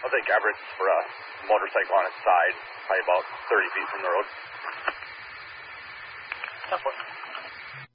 think average for a motorcycle on its side, probably about 30 feet from the road. Tough one.